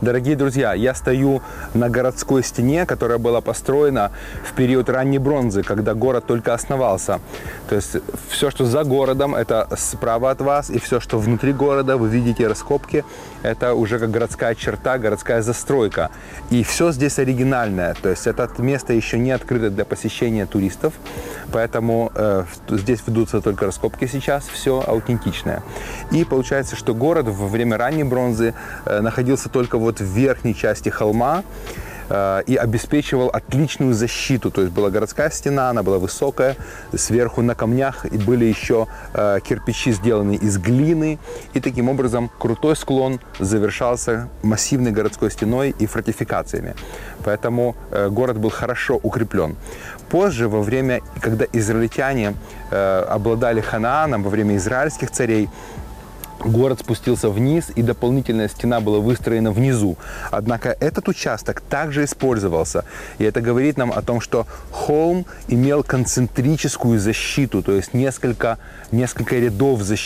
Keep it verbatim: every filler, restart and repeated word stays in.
Дорогие друзья, я стою на городской стене, которая была построена в период ранней бронзы, когда город только основался. То есть все, что за городом, это справа от вас, и все, что внутри города, вы видите раскопки, это уже как городская черта, городская застройка. И все здесь оригинальное, то есть это место еще не открыто для посещения туристов, поэтому э, здесь ведутся только раскопки сейчас, все аутентичное. И получается, что город во время ранней бронзы э, находился только вот в верхней части холма э, и обеспечивал отличную защиту. То есть была городская стена, она была высокая, сверху на камнях и были еще э, кирпичи, сделанные из глины. И таким образом крутой склон завершался массивной городской стеной и фортификациями. Поэтому э, город был хорошо укреплен. Позже, во время, когда израильтяне э, обладали Ханааном, во время израильских царей, город спустился вниз, и дополнительная стена была выстроена внизу. Однако этот участок также использовался. И это говорит нам о том, что холм имел концентрическую защиту, то есть несколько, несколько рядов защиты.